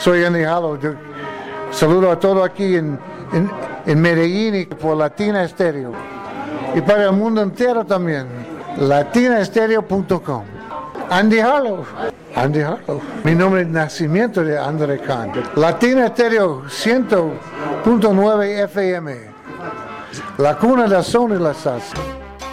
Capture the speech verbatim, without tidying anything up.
Soy Andy Harlow. Yo saludo a todos aquí en, en, en Medellín y por Latina Estéreo. Y para el mundo entero también. latina estéreo punto com. Andy Harlow. Andy Harlow. Mi nombre es nacimiento de André Khan. Latina Estéreo cien punto nueve F M. La cuna del son y la salsa.